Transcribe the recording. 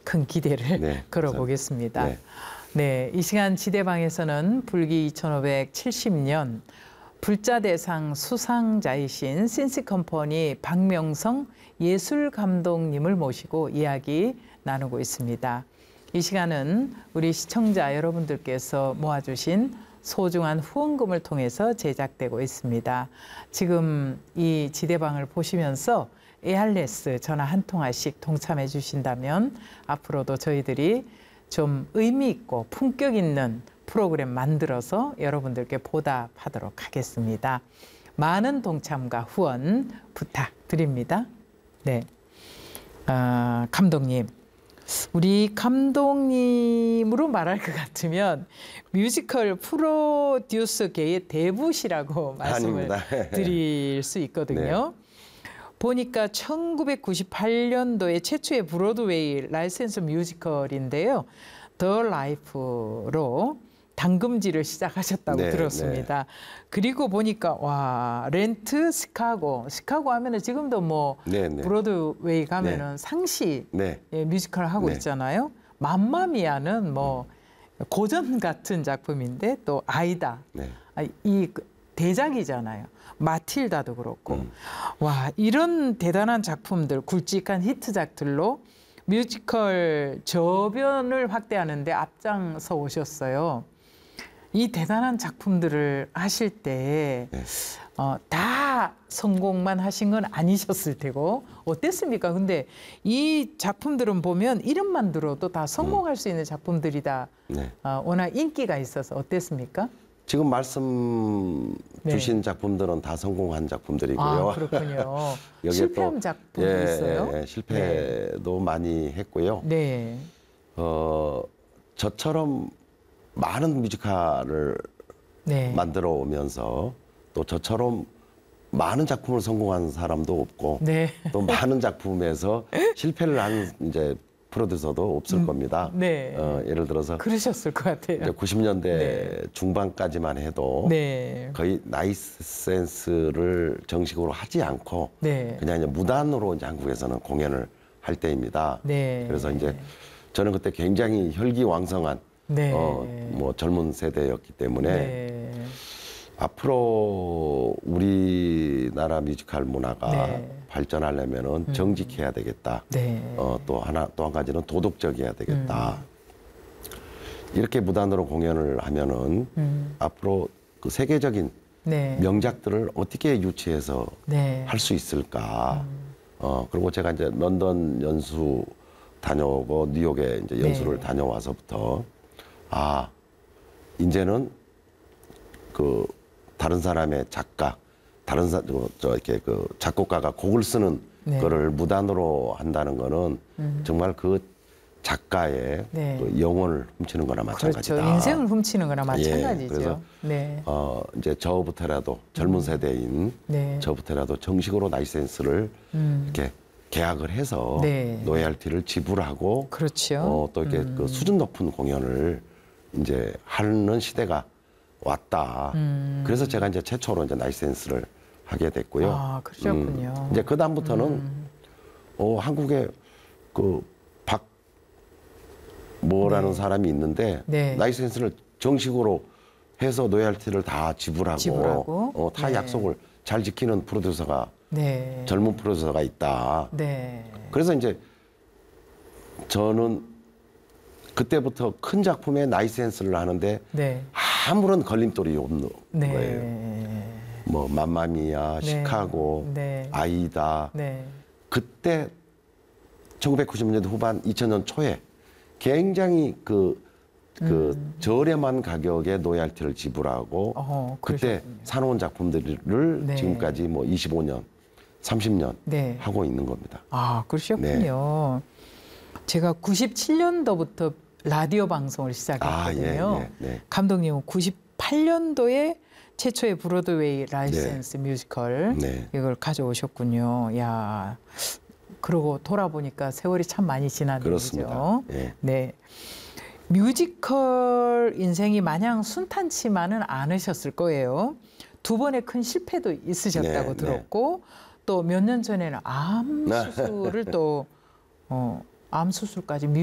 큰 기대를 네, 걸어보겠습니다. 네. 네, 이 시간 지대방에서는 불기 2570년 불자대상 수상자이신 신시컴퍼니 박명성 예술감독님을 모시고 이야기 나누고 있습니다. 이 시간은 우리 시청자 여러분들께서 모아주신 소중한 후원금을 통해서 제작되고 있습니다. 지금 이 지대방을 보시면서 에알레스 전화 한 통화씩 동참해 주신다면 앞으로도 저희들이 좀 의미 있고 품격 있는 프로그램 만들어서 여러분들께 보답하도록 하겠습니다. 많은 동참과 후원 부탁드립니다. 네, 감독님. 우리 감독님으로 말할 것 같으면 뮤지컬 프로듀서계의 대부시라고 말씀을 드릴 수 있거든요. 네. 보니까 1998년도에 최초의 브로드웨이 라이센스 뮤지컬인데요. 더 라이프로 당금질을 시작하셨다고 들었습니다. 네. 그리고 보니까 와 렌트 시카고 하면은 지금도 뭐 브로드웨이 가면은 상시 뮤지컬 하고 있잖아요. 맘마미아는 뭐 고전 같은 작품인데 또 아이다 이 대작이잖아요. 마틸다도 그렇고 와 이런 대단한 작품들 굵직한 히트작들로 뮤지컬 저변을 확대하는데 앞장서 오셨어요. 이 대단한 작품들을 하실 때 다 성공만 하신 건 아니셨을 테고 어땠습니까? 근데 이 작품들은 보면 이름만 들어도 다 성공할 수 있는 작품들이다. 워낙 인기가 있어서 어땠습니까? 지금 말씀 주신 작품들은 다 성공한 작품들이고요. 아, 그렇군요. 실패한 작품도 있어요? 실패도 많이 했고요. 네. 저처럼 많은 뮤지컬을 만들어 오면서 또 저처럼 많은 작품을 성공한 사람도 없고 또 많은 작품에서 실패를 한 이제 프로듀서도 없을 겁니다. 예를 들어서 그러셨을 것 같아요. 이제 90년대 중반까지만 해도 거의 라이센스를 정식으로 하지 않고 그냥 이제 무단으로 이제 한국에서는 공연을 할 때입니다. 그래서 이제 저는 그때 굉장히 혈기왕성한 뭐 젊은 세대였기 때문에 앞으로 우리나라 뮤지컬 문화가 발전하려면은 정직해야 되겠다. 또 한 가지는 도덕적이어야 되겠다. 이렇게 무단으로 공연을 하면은 앞으로 그 세계적인 명작들을 어떻게 유치해서 할 수 있을까. 그리고 제가 이제 런던 연수 다녀오고 뉴욕에 이제 연수를 다녀와서부터 이제는 그 다른 사람의 작가, 이렇게 그 작곡가가 곡을 쓰는 거를 무단으로 한다는 거는 정말 그 작가의 그 영혼을 훔치는 거나 마찬가지다. 그렇죠. 인생을 훔치는 거나 마찬가지죠. 그래서 이제 저부터라도 젊은 세대인 저부터라도 정식으로 라이센스를 이렇게 계약을 해서 로열티를 지불하고 또 이렇게 그 수준 높은 공연을 이제 하는 시대가 왔다. 그래서 제가 이제 최초로 이제 라이센스를 하게 됐고요. 아, 그러셨군요. 이제 그 다음부터는 한국에 그 박모라는 사람이 있는데 라이센스를 정식으로 해서 로열티를 다 지불하고 다 약속을 잘 지키는 프로듀서가 젊은 프로듀서가 있다. 그래서 이제 저는 그때부터 큰 작품에 라이센스를 하는데 아무런 걸림돌이 없는 거예요. 뭐 맘마미아, 시카고, 아이다. 그때 1990년대 후반 2000년 초에 굉장히 그 저렴한 가격에 로열티를 지불하고 그때 사놓은 작품들을 지금까지 뭐 25년, 30년 하고 있는 겁니다. 아, 그러셨군요. 제가 97년도부터 라디오 방송을 시작했거든요. 감독님은 98년도에 최초의 브로드웨이 라이센스 뮤지컬 이걸 가져오셨군요. 야, 그러고 돌아보니까 세월이 참 많이 지났네요. 그렇습니다. 네. 뮤지컬 인생이 마냥 순탄치만은 않으셨을 거예요. 2번의 큰 실패도 있으셨다고 들었고 또 몇 년 전에는 암 수술을 또 암 수술까지